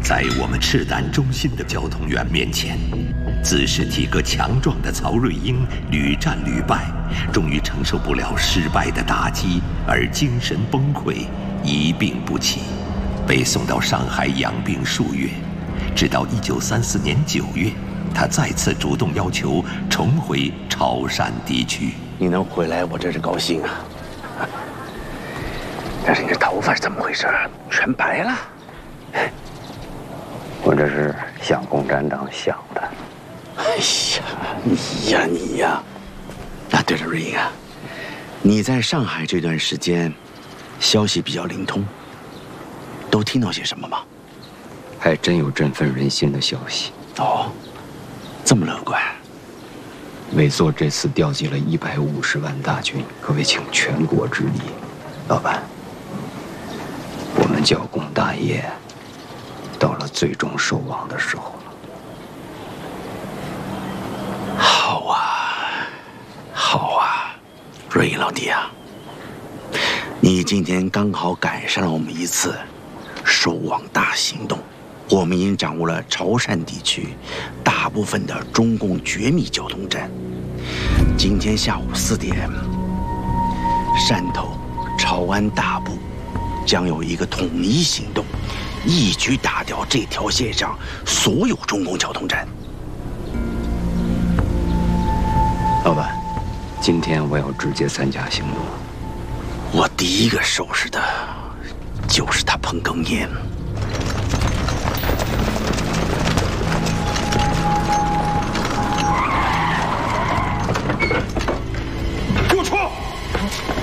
在我们赤胆忠心的交通员面前，自恃体格强壮的曹瑞英屡战屡败，终于承受不了失败的打击而精神崩溃，一病不起，被送到上海养病数月。直到1934年9月，他再次主动要求重回潮汕地区。 你能回来，我真是高兴啊！但是你这头发是怎么回事？全白了。 我这是向共产党想的。 哎呀，你呀！啊，对了，瑞英啊，你在上海这段时间，消息比较灵通，都听到些什么吗？ 还真有振奋人心的消息。 哦，这么乐观。 美作这次调集了150万大军，可谓请全国之力。老板，我们剿共大业到了最终收网的时候了。 好啊，好啊，瑞英老弟啊，你今天刚好赶上了我们一次收网大行动。我们已经掌握了潮汕地区大部分的中共绝密交通站。今天下午4点，汕头、潮安大部将有一个统一行动，一举打掉这条线上所有中共交通站。 老板，今天我要直接参加行动。 我第一个收拾的就是他彭庚彦。